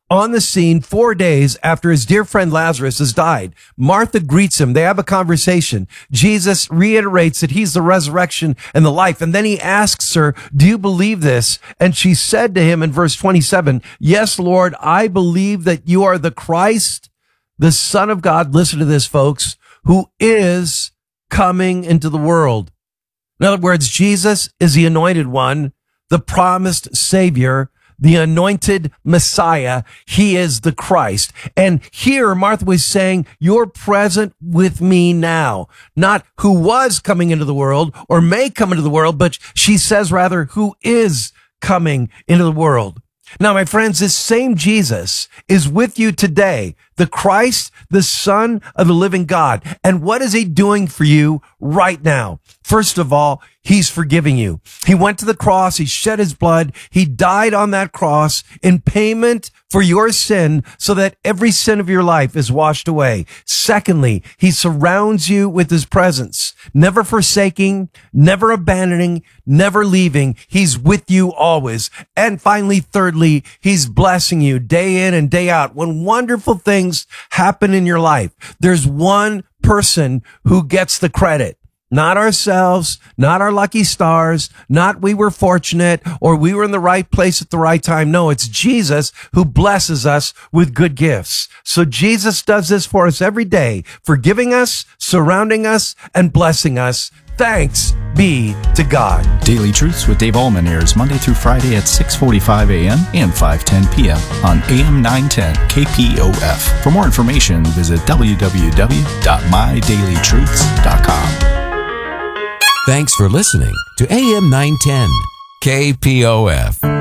on the scene 4 days after his dear friend Lazarus has died. Martha greets him. They have a conversation. Jesus reiterates that he's the resurrection and the life. And then he asks her, do you believe this? And she said to him in verse 27, yes, Lord, I believe that you are the Christ, the Son of God. Listen to this, folks, who is coming into the world. In other words, Jesus is the anointed one, the promised Savior, the anointed Messiah. He is the Christ. And here Martha was saying, you're present with me now. Not who was coming into the world or may come into the world, but she says rather who is coming into the world. Now, my friends, this same Jesus is with you today, the Christ, the Son of the living God. And what is he doing for you right now? First of all, he's forgiving you. He went to the cross. He shed his blood. He died on that cross in payment for your sin so that every sin of your life is washed away. Secondly, he surrounds you with his presence, never forsaking, never abandoning, never leaving. He's with you always. And finally, thirdly, he's blessing you day in and day out. When wonderful things happen in your life, there's one person who gets the credit. Not ourselves, not our lucky stars, not we were fortunate or we were in the right place at the right time. No, it's Jesus who blesses us with good gifts. So Jesus does this for us every day, forgiving us, surrounding us, and blessing us. Thanks be to God. Daily Truths with Dave Allman airs Monday through Friday at 6:45 a.m. and 5:10 p.m. on AM 910 KPOF. For more information, visit www.mydailytruths.com. Thanks for listening to AM 910 KPOF.